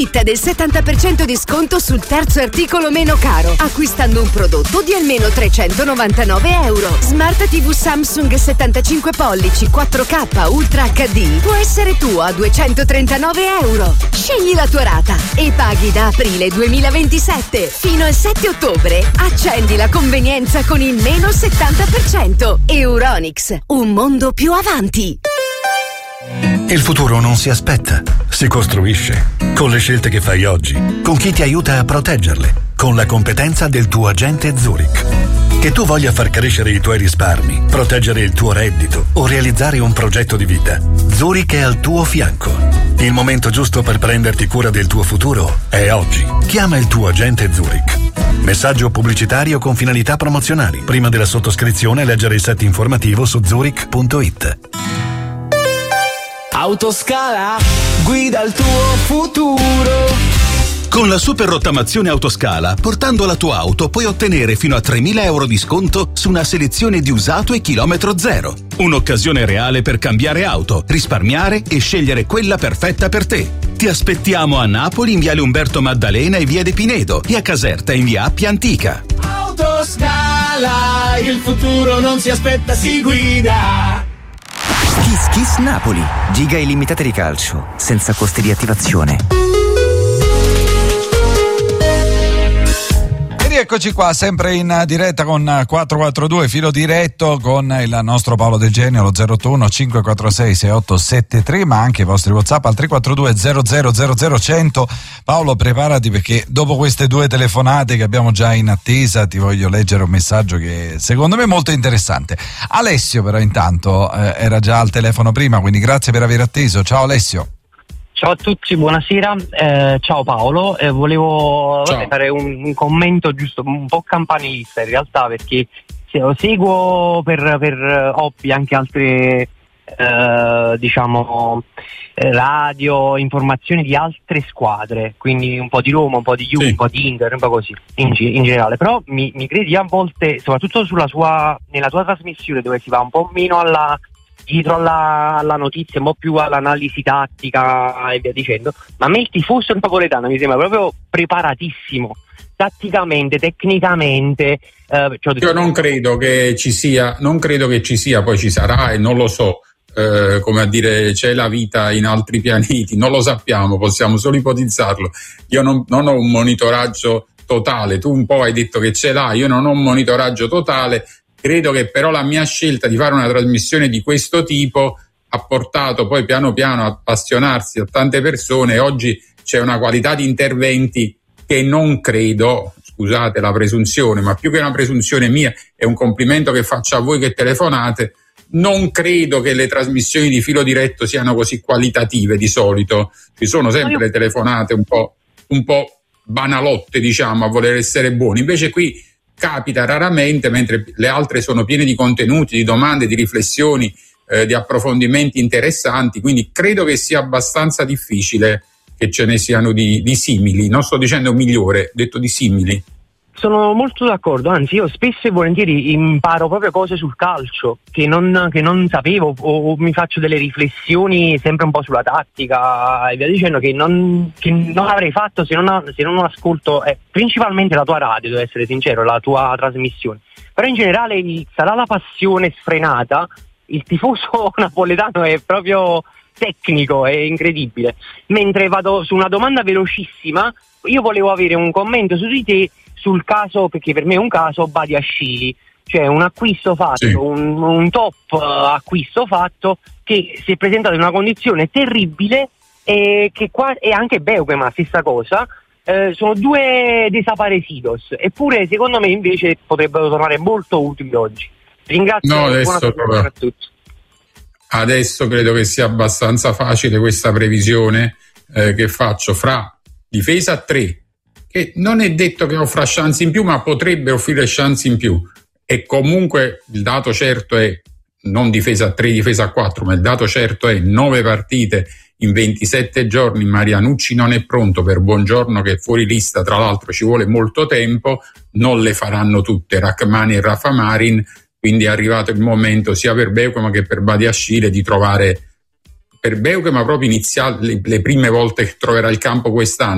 Del 70% di sconto sul terzo articolo meno caro, acquistando un prodotto di almeno €399. Smart TV Samsung 75 pollici 4K Ultra HD può essere tuo a €239. Scegli la tua rata e paghi da aprile 2027 fino al 7 ottobre. Accendi la convenienza con il meno 70%. Euronics, un mondo più avanti. Il futuro non si aspetta, si costruisce. Con le scelte che fai oggi, con chi ti aiuta a proteggerle, con la competenza del tuo agente Zurich. Che tu voglia far crescere i tuoi risparmi, proteggere il tuo reddito o realizzare un progetto di vita, Zurich è al tuo fianco. Il momento giusto per prenderti cura del tuo futuro è oggi. Chiama il tuo agente Zurich. Messaggio pubblicitario con finalità promozionali. Prima della sottoscrizione leggere il set informativo su zurich.it. Autoscala, guida il tuo futuro. Con la super rottamazione Autoscala, portando la tua auto puoi ottenere fino a €3.000 di sconto su una selezione di usato e chilometro zero. Un'occasione reale per cambiare auto, risparmiare e scegliere quella perfetta per te. Ti aspettiamo a Napoli in viale Umberto Maddalena e via De Pinedo e a Caserta in via Appia Antica. Autoscala, il futuro non si aspetta, si guida. Kiss Kiss Napoli, giga illimitate di calcio, senza costi di attivazione. E rieccoci qua, sempre in diretta con 442 filo diretto con il nostro Paolo Del Genio, lo 081 546 6873, ma anche i vostri WhatsApp al 342 00 100. Paolo, preparati perché dopo queste due telefonate che abbiamo già in attesa ti voglio leggere un messaggio che secondo me è molto interessante. Alessio però intanto era già al telefono prima, quindi grazie per aver atteso. Ciao Alessio. Ciao a tutti, buonasera. Ciao Paolo, volevo fare un commento giusto un po' campanilista in realtà, perché seguo per hobby anche altre radio, informazioni di altre squadre, quindi un po' di Roma, un po' di Juve, un po' di Inter, un po' così in generale, però mi credi a volte, soprattutto nella tua trasmissione dove si va un po' meno dietro alla notizia, un po' più all'analisi tattica e via dicendo, ma a me il tifoso napoletano mi sembra proprio preparatissimo tatticamente, tecnicamente. Io non credo che ci sia, poi ci sarà e non lo so, come a dire c'è la vita in altri pianeti, non lo sappiamo, possiamo solo ipotizzarlo. Io non ho un monitoraggio totale, tu un po' hai detto che ce l'hai, io non ho un monitoraggio totale. Credo che però la mia scelta di fare una trasmissione di questo tipo ha portato poi piano piano a appassionarsi a tante persone. Oggi c'è una qualità di interventi che non credo, scusate la presunzione, ma più che una presunzione mia è un complimento che faccio a voi che telefonate, non credo che le trasmissioni di filo diretto siano così qualitative di solito. Ci sono sempre le telefonate un po' banalotte, diciamo, a voler essere buoni. Invece qui capita raramente, mentre le altre sono piene di contenuti, di domande, di riflessioni, di approfondimenti interessanti, quindi credo che sia abbastanza difficile che ce ne siano di simili. Non sto dicendo migliore, ho detto di simili. Sono molto d'accordo, anzi io spesso e volentieri imparo proprio cose sul calcio che non sapevo, o mi faccio delle riflessioni sempre un po' sulla tattica e via dicendo che non avrei fatto se non ascolto principalmente la tua radio, devo essere sincero, la tua trasmissione. Però in generale sarà la passione sfrenata, il tifoso napoletano è proprio tecnico, è incredibile. Mentre vado su una domanda velocissima, io volevo avere un commento su di te sul caso, perché per me è un caso Badiashile, cioè un acquisto fatto, sì. un top acquisto fatto che si è presentato in una condizione terribile e che qua è anche Beukema stessa cosa, sono due desaparecidos, eppure secondo me invece potrebbero tornare molto utili oggi. Ringrazio e buona giornata a tutti. Adesso credo che sia abbastanza facile questa previsione che faccio fra difesa a 3, che non è detto che offra chance in più, ma potrebbe offrire chance in più. E comunque il dato certo è non difesa a 3, difesa a 4, ma il dato certo è 9 partite in 27 giorni. Marianucci non è pronto per Buongiorno, che è fuori lista, tra l'altro ci vuole molto tempo, non le faranno tutte Rachmani e Rafa Marin, quindi è arrivato il momento sia per Beukema che per Badiashile di trovare, per Beukema proprio iniziale, le prime volte che troverà il campo quest'anno,